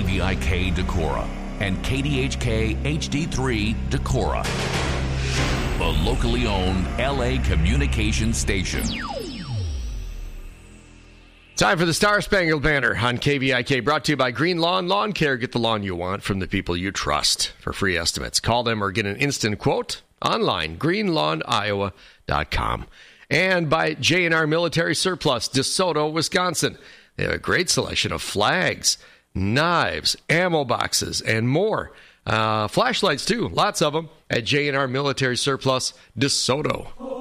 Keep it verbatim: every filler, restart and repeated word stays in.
V I K Decorah and K D H K H D three Decorah, the locally owned L A communications station. Time for the Star Spangled Banner on K V I K, brought to you by Green Lawn Lawn Care. Get the lawn you want from the people you trust. For free estimates, call them or get an instant quote online, green lawn iowa dot com. And by J and R Military Surplus, DeSoto, Wisconsin. They have a great selection of flags, knives, ammo boxes, and more. Uh, flashlights, too. Lots of them at J and R Military Surplus, DeSoto.